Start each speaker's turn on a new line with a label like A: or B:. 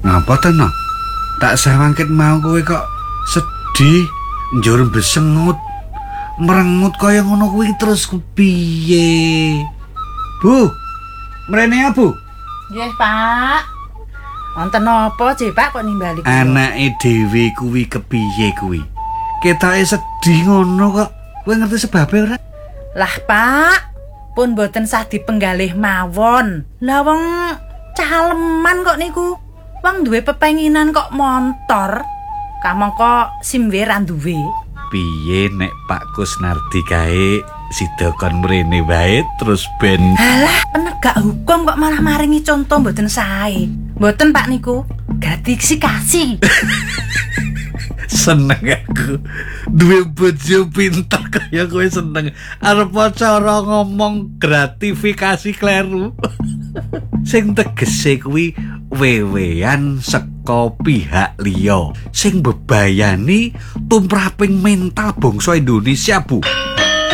A: Ngapa to, no? Tak sawangket mau kowe kok sedih, njur besengut, merengut kaya ngono kuwi terus kepiye? Bu, mrene ya, Bu?
B: Nggih, Pak. Wonten napa, Cek, Pak kok nimbali kula?
A: Anake dhewe kuwi kepiye kuwi? Ketoke sedih ngono kok. Kowe ngerti sebabe ora?
B: Lah, Pak, pun boten sah dipenggalih mawon. Lah wong caleman kok niku. Wong duwe pepenginan kok montor. Kamangka simwe ra duwe.
A: Piye nek Pak Kusnardi kae sida kon mrene wae terus ben
B: Halah, penegak hukum kok malah maringi contoh mboten sae. Mboten Pak niku, gratifikasi.
A: seneng aku duwe bojo pinter kaya kowe seneng arep cara ngomong gratifikasi kleru. Sing tegese kuwi wewean saka pihak liya sing bebayani tumraping mental bangsa Indonesia, Bu.